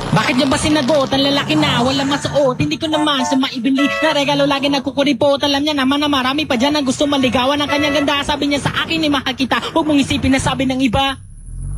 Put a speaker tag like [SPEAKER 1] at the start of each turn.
[SPEAKER 1] Bakit niyo ba sinagot? Ang lalaki na wala masuot. Hindi ko naman sa maibili na regalo lagi nagkukuripot. Alam niya naman na marami pa dyan ang gusto maligawan ng kanyang ganda. Sabi niya sa akin ay mahal kita. Huwag mong isipin na sabi ng iba.